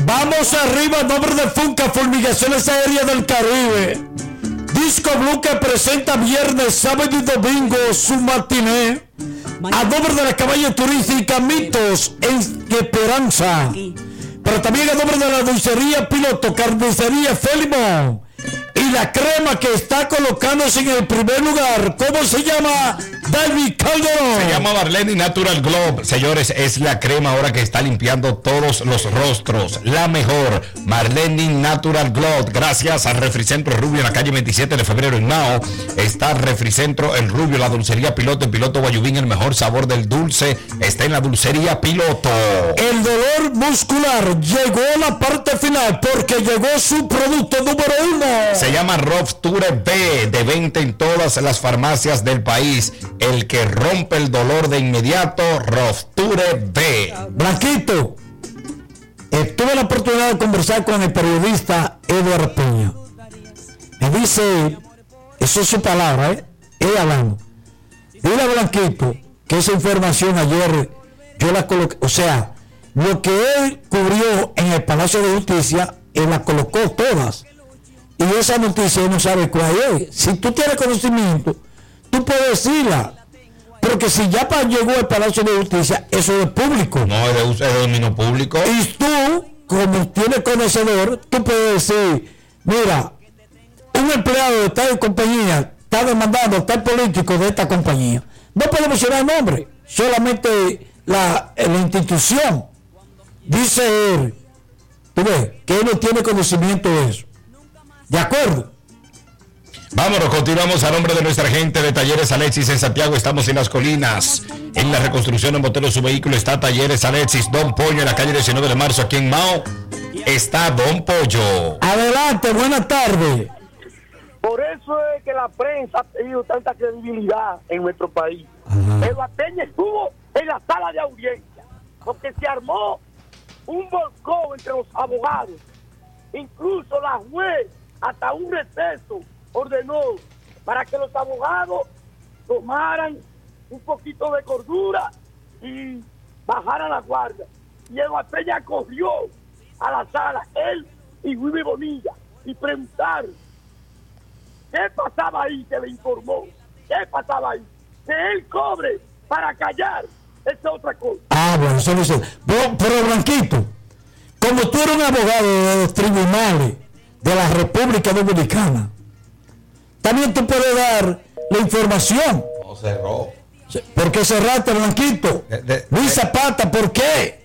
Vamos arriba, a nombre de Funca Fumigaciones Aéreas del Caribe. Disco Blue que presenta viernes, sábado y domingo su matiné. A nombre de la cabaña turística Mitos en Esperanza. Pero también a nombre de la dulcería Piloto, carnicería Félimon. Y la crema que está colocándose en el primer lugar, ¿cómo se llama? David Calderón. Se llama Marlene Natural Glow. Señores, es la crema ahora que está limpiando todos los rostros. La mejor, Marlene Natural Glow. Gracias a Refricentro El Rubio en la calle 27 de febrero en Mao. Está Refricentro El Rubio, la dulcería Piloto, en Piloto Guayubín. El mejor sabor del dulce está en la dulcería Piloto. El dolor muscular llegó a la parte final porque llegó su producto número 1. Se llama Rofture B, de venta en todas las farmacias del país. El que rompe el dolor de inmediato, Rofture B. Blanquito, tuve la oportunidad de conversar con el periodista Eduardo Peña. Me dice, eso es su palabra, él hablando. Dile a Blanquito que esa información ayer yo la coloqué, o sea, lo que él cubrió en el Palacio de Justicia, él la colocó todas. Y esa noticia no sabe cuál es. Si tú tienes conocimiento, tú puedes decirla. Porque si ya llegó al Palacio de Justicia, eso es público. No, es de dominio público. Y tú, como tienes conocedor, tú puedes decir, mira, un empleado de tal compañía está demandando a tal político de esta compañía. No puede mencionar el nombre, solamente la institución. Dice él, tú ves, que él no tiene conocimiento de eso. ¿De acuerdo? Vámonos, continuamos a nombre de nuestra gente de Talleres Alexis en Santiago. Estamos en Las Colinas. En la reconstrucción en motor de su vehículo está Talleres Alexis. Don Pollo en la calle 19 de marzo aquí en Mao. Está Don Pollo. Adelante, buenas tardes. Por eso es que la prensa ha tenido tanta credibilidad en nuestro país. El Bateña estuvo en la sala de audiencia porque se armó un volcón entre los abogados. Incluso la juez, hasta un receso, ordenó para que los abogados tomaran un poquito de cordura y bajaran la guardia. Y el Bateña corrió a la sala, él y Willy Bonilla, y preguntaron qué pasaba ahí, se le informó. ¿Qué pasaba ahí? Que él cobre para callar, esa es otra cosa. Bueno, eso no sé. Pero Blanquito, como tú eres un abogado de los tribunales de la República Dominicana, también tú puedes dar la información. No cerró. ¿Por qué cerraste, Blanquito? Luis Zapata, ¿por qué?